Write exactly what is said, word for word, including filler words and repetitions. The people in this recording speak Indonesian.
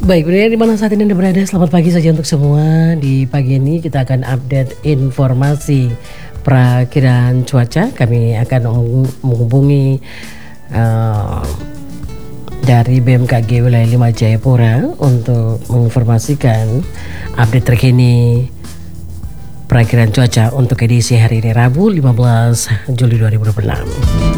Baik, berada di mana saat ini Anda berada, selamat pagi saja untuk semua. Di pagi ini kita akan update informasi perakiraan cuaca. Kami akan menghubungi uh, dari B M K G Wilayah lima Jayapura untuk menginformasikan update terkini perakiraan cuaca untuk edisi hari ini Rabu lima belas Juli dua ribu dua puluh enam.